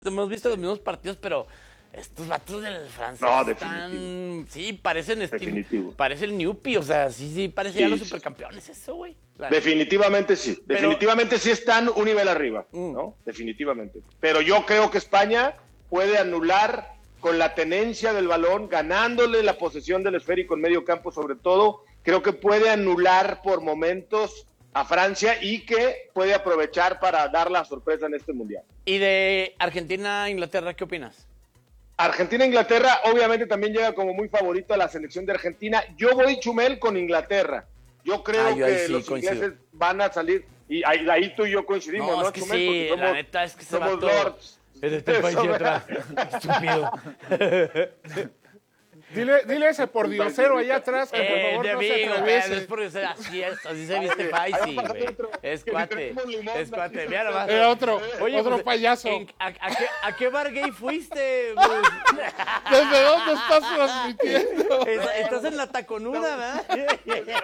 hemos visto los mismos partidos, pero estos vatos del francés están... Sí, parecen definitivo. Parece el Newpi, o sea, sí, parecían los supercampeones eso, güey. Claro. Definitivamente sí. Definitivamente sí están un nivel arriba, ¿no? Definitivamente. Pero yo creo que España puede anular con la tenencia del balón, ganándole la posesión del esférico en medio campo sobre todo, creo que puede anular por momentos a Francia y que puede aprovechar para dar la sorpresa en este Mundial. ¿Y de Argentina-Inglaterra qué opinas? Argentina-Inglaterra obviamente también llega como muy favorito a la selección de Argentina. Yo voy, Chumel, con Inglaterra. Yo creo que los ingleses van a salir, y ahí tú y yo coincidimos, ¿no, es que Chumel? sí, somos, la neta es que se somos lords. Es este país de atrás. Estúpido. Dile ese pordiosero allá atrás que por favor no se atraviese. Es pordiosero, así se viste Faisy, güey. Es cuate. Mira nomás. Otro payaso. ¿A qué bar gay fuiste? ¿Desde dónde estás transmitiendo? Estás en la taconuda, ¿verdad?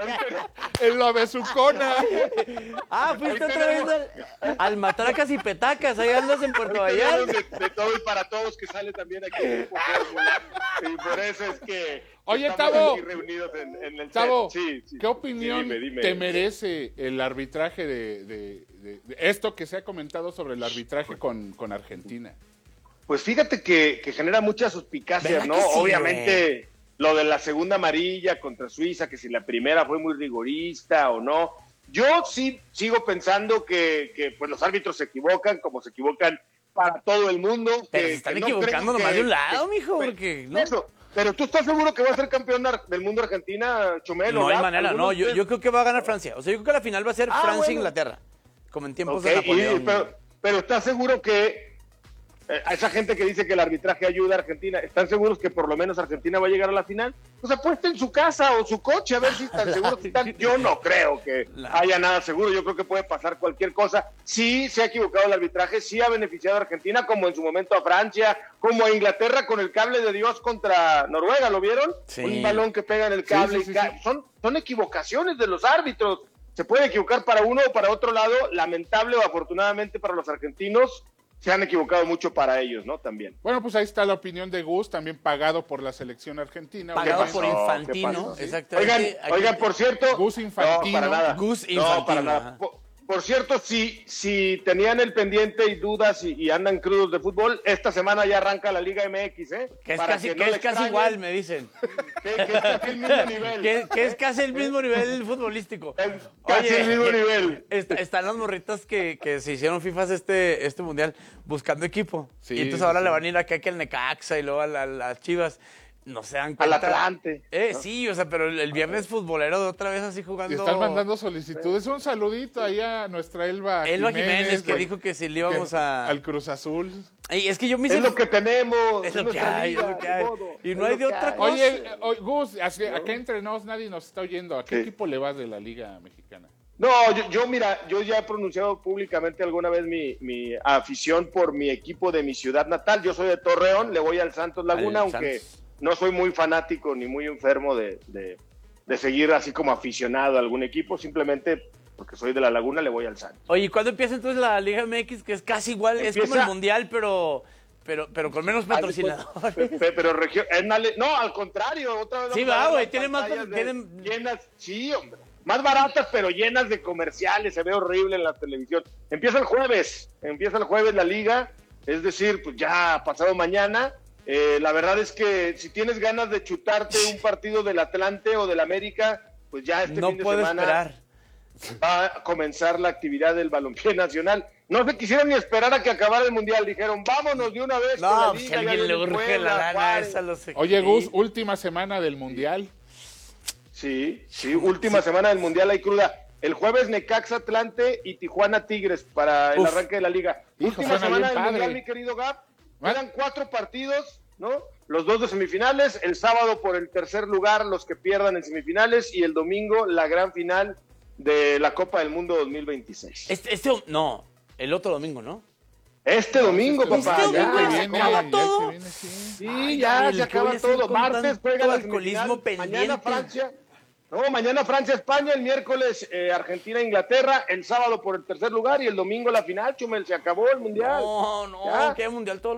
En la besucona. Fuiste otra vez al Matracas y Petacas, ahí andas en Puerto Vallarta. De todo y para todos que sale también aquí y por eso es que oye, estamos Tavo, aquí reunidos en el Tavo, set. Sí. ¿Qué opinión Dime. te merece el arbitraje de esto que se ha comentado sobre el arbitraje con Argentina? Pues fíjate que genera muchas suspicacias, ¿no? Sí, obviamente lo de la segunda amarilla contra Suiza, que si la primera fue muy rigorista o no. Yo sí sigo pensando que pues los árbitros se equivocan, como se equivocan para todo el mundo. Pero se están equivocando nomás de un lado, mijo, porque... ¿no? Eso, pero ¿tú estás seguro que va a ser campeón del mundo Argentina, Chumel? No hay manera, no, yo creo que va a ganar Francia. O sea, yo creo que la final va a ser Francia-Inglaterra, como en tiempos de Napoleón. Pero ¿estás seguro que a esa gente que dice que el arbitraje ayuda a Argentina, ¿están seguros que por lo menos Argentina va a llegar a la final? Pues apuesta en su casa o su coche a ver si están seguros que están. Yo no creo que haya nada seguro, yo creo que puede pasar cualquier cosa. Sí se ha equivocado el arbitraje, sí ha beneficiado a Argentina, como en su momento a Francia, como a Inglaterra con el cable de Dios contra Noruega, ¿lo vieron? Sí. Un balón que pega en el cable. Sí. Son equivocaciones de los árbitros. Se puede equivocar para uno o para otro lado, lamentable o afortunadamente para los argentinos. Se han equivocado mucho para ellos, ¿no? También. Bueno, pues ahí está la opinión de Gus, también pagado por la selección argentina. Pagado por Infantino, exactamente. Oigan, por cierto... Gus Infantino. No, para nada. Gus Infantino. No, para nada. Por cierto, si tenían el pendiente y dudas y andan crudos de fútbol, esta semana ya arranca la Liga MX, ¿eh? Que es casi igual, me dicen. Que es casi el mismo nivel. Que es casi el mismo nivel futbolístico. Casi el mismo nivel. Están las morritas que se hicieron FIFAs este mundial buscando equipo. Sí, y entonces ahora le van a ir acá que el Necaxa y luego a las Chivas. No se dan cuenta. Al Atlante. ¿No? Sí, o sea, pero el viernes futbolero de otra vez así jugando. Y están mandando solicitudes. Un saludito ahí a nuestra Elba Jiménez, que dijo que si le íbamos al Cruz Azul. Y es que yo me hice... Es lo que tenemos. Es lo que hay, Y no hay de otra cosa. Oye, Gus, acá entre nos nadie nos está oyendo. ¿A qué equipo le vas de la Liga Mexicana? No, mira, yo ya he pronunciado públicamente alguna vez mi afición por mi equipo de mi ciudad natal. Yo soy de Torreón, le voy al Santos Laguna, aunque... No soy muy fanático ni muy enfermo de seguir así como aficionado a algún equipo, simplemente porque soy de La Laguna le voy al Santos. Oye, ¿y cuándo empieza entonces la Liga MX? Que es casi igual, es como el Mundial, pero con menos patrocinadores. No, al contrario, otra vez. Sí, va, güey, tiene más... Llenas, sí, hombre. Más baratas, pero llenas de comerciales, se ve horrible en la televisión. Empieza el jueves la Liga, es decir, pues ya pasado mañana. La verdad es que si tienes ganas de chutarte un partido del Atlante o del América, pues ya fin de semana va a comenzar la actividad del balompié nacional. No se quisieron ni esperar a que acabara el Mundial, dijeron, vámonos de una vez con la Liga. Si alguien le urge la gana esa, lo sé. Oye, Gus, última semana del Mundial. Sí, última semana del Mundial, hay cruda. El jueves Necaxa Atlante y Tijuana Tigres para el arranque de la Liga. Última semana del Mundial, mi querido Gab. Quedan 4 partidos, ¿no? Los 2 de semifinales, el sábado por el tercer lugar, los que pierdan en semifinales, y el domingo la gran final de la Copa del Mundo 2026. El otro domingo, ¿no? Este domingo, papá. Este domingo se acaba todo. Sí, ya se acaba todo. Martes juega el alcoholismo pendiente. Mañana Francia. No, mañana Francia-España, el miércoles Argentina-Inglaterra, el sábado por el tercer lugar y el domingo la final, Chumel, se acabó el Mundial. No, ¿Ya? qué mundial todo